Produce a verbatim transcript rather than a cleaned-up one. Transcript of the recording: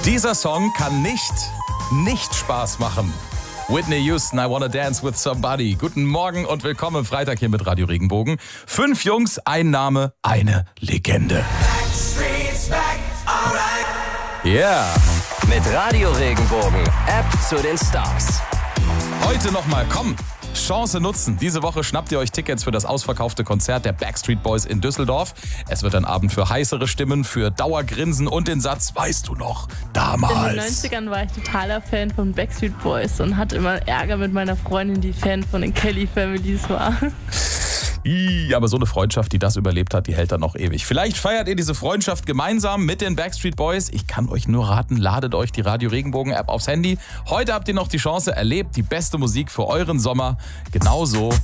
Dieser Song kann nicht, nicht Spaß machen. Whitney Houston, I Wanna Dance With Somebody. Guten Morgen und willkommen am Freitag hier mit Radio Regenbogen. Fünf Jungs, ein Name, eine Legende. Ja. Yeah. Mit Radio Regenbogen, App zu den Stars. Heute nochmal, komm, Chance nutzen. Diese Woche schnappt ihr euch Tickets für das ausverkaufte Konzert der Backstreet Boys in Düsseldorf. Es wird ein Abend für heißere Stimmen, für Dauergrinsen und den Satz, weißt du noch, damals. In den neunzigern war ich totaler Fan von Backstreet Boys und hatte immer Ärger mit meiner Freundin, die Fan von den Kelly Families war. Ja, aber so eine Freundschaft, die das überlebt hat, die hält dann noch ewig. Vielleicht feiert ihr diese Freundschaft gemeinsam mit den Backstreet Boys. Ich kann euch nur raten, ladet euch die Radio Regenbogen App aufs Handy. Heute habt ihr noch die Chance, erlebt die beste Musik für euren Sommer. Genauso